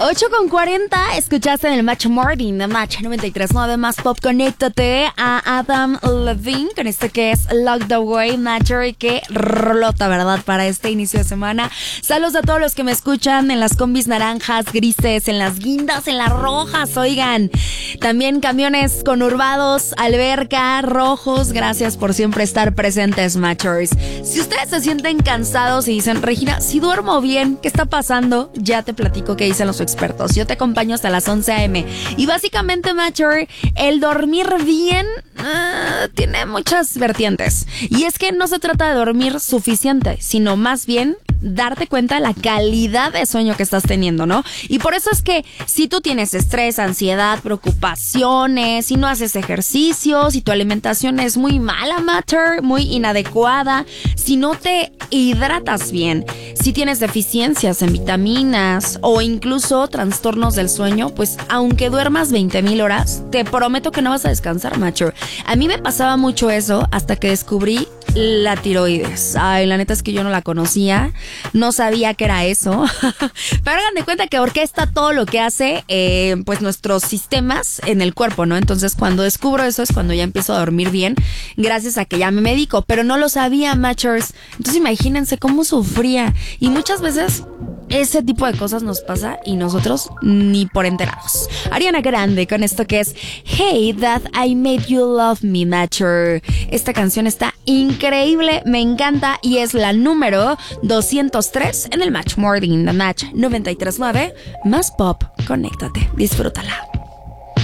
8:40, escuchaste en el Match Morning de Match 93.9 Más Pop. Conéctate a Adam Levine con este que es Lock the Way, Matcher, y que rolota, ¿verdad? Para este inicio de semana. Saludos a todos los que me escuchan en las combis naranjas, grises, en las guindas, en las rojas, oigan. También camiones conurbados, alberca, rojos. Gracias por siempre estar presentes, Matchers. Si ustedes se sienten cansados y dicen, Regina, si duermo bien, ¿qué está pasando? Ya te platico qué dicen los expertos. Yo te acompaño hasta las 11 a.m. Y básicamente, Matcher, el dormir bien tiene muchas vertientes. Y es que no se trata de dormir suficiente, sino más bien darte cuenta de la calidad de sueño que estás teniendo, ¿no? Y por eso es que si tú tienes estrés, ansiedad, preocupaciones, si no haces ejercicio, si tu alimentación es muy mala, Matter, muy inadecuada, si no te hidratas bien, si tienes deficiencias en vitaminas o incluso trastornos del sueño, pues aunque duermas 20,000 horas, te prometo que no vas a descansar, Matter. A mí me pasaba mucho eso hasta que descubrí la tiroides. Ay, la neta es que yo no la conocía, no sabía que era eso. Pero hagan de cuenta que orquesta todo lo que hace pues nuestros sistemas en el cuerpo, ¿no? Entonces cuando descubro eso es cuando ya empiezo a dormir bien, gracias a que ya me medico, pero no lo sabía, Matchers. Entonces imagínense cómo sufría. Y muchas veces ese tipo de cosas nos pasa y nosotros ni por enterados. Ariana Grande con esto que es Hey That I Made You Love Me, Matcher. Esta canción está increíble, me encanta y es la número 203 en el Match Morning, the Match 93.9 Más Pop. Conéctate, disfrútala.